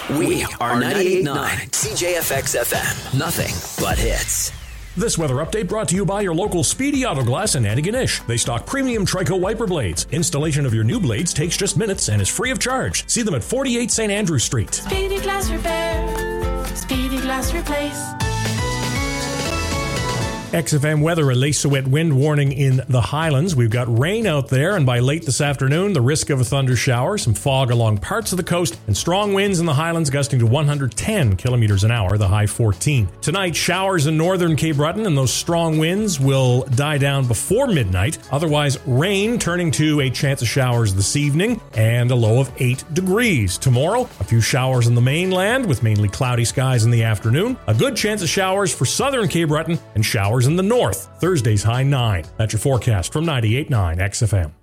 We are 98.9 CJFX FM. Nothing but hits. This weather update brought to you by your local Speedy Autoglass in Antigonish. They stock premium Trico wiper blades. Installation of your new blades takes just minutes and is free of charge. See them at 48 St. Andrew Street. Speedy Glass Repair. Speedy Glass Replace. XFM weather, a lace wet wind warning in the Highlands. We've got rain out there, and by late this afternoon, the risk of a thunder shower, some fog along parts of the coast, and strong winds in the Highlands gusting to 110 kilometers an hour, the high 14. Tonight, showers in northern Cape Breton, and those strong winds will die down before midnight. Otherwise, rain turning to a chance of showers this evening, and a low of 8 degrees. Tomorrow, a few showers in the mainland, with mainly cloudy skies in the afternoon. A good chance of showers for southern Cape Breton, and showers in the north. Thursday's high 9. That's your forecast from 98.9 XFM.